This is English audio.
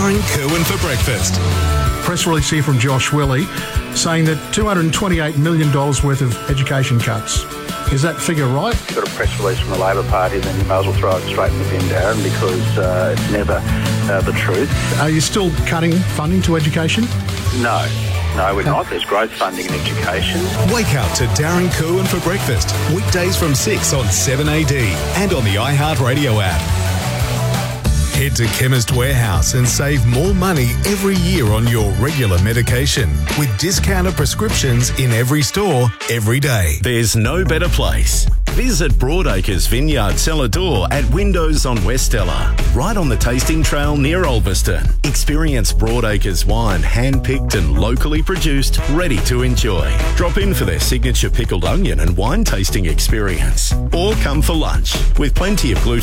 Darren Kerwin for breakfast. Press release here from Josh Willey saying that $228 million worth of education cuts. Is that figure right? Got a press release from the Labor Party, then you may as well throw it straight in the bin, Darren, because it's never the truth. Are you still cutting funding to education? No, we're not. There's growth funding in education. Wake up to Darren Kerwin for breakfast. Weekdays from 6 on 7AD and on the iHeartRadio app. Head to Chemist Warehouse and save more money every year on your regular medication with discounted prescriptions in every store, every day. There's no better place. Visit Broadacres Vineyard Cellar Door at Windows on West Ella, right on the tasting trail near Ulverston. Experience Broadacres wine, hand-picked and locally produced, ready to enjoy. Drop in for their signature pickled onion and wine tasting experience. Or come for lunch with plenty of gluten